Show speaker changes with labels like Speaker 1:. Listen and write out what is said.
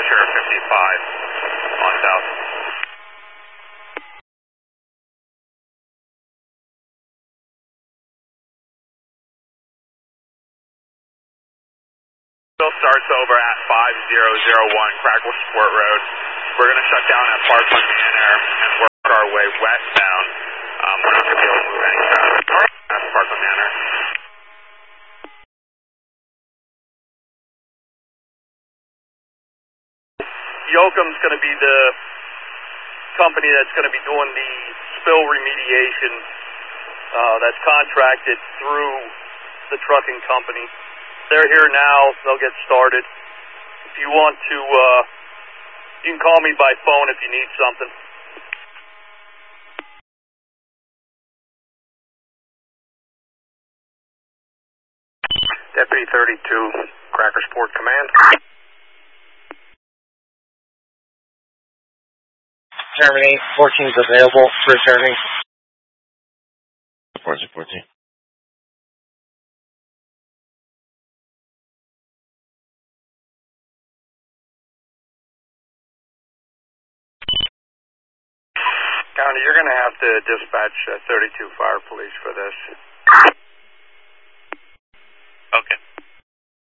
Speaker 1: Fisher 55 on south. Starts over at 5001 Crackle Sport Road. We're going to shut down at Parkland Manor and work our way westbound. We're not going to be able to move any traffic past Parkland Manor.
Speaker 2: Yoakum's going to be the company that's going to be doing the spill remediation that's contracted through the trucking company. They're here now. They'll get started. If you want to, you can call me by phone if you need something.
Speaker 3: Deputy 32, Cracker Sport Command.
Speaker 4: Terminate. 14 is available for returning. 14.
Speaker 3: County, you're going to have to dispatch 32 Fire Police for this.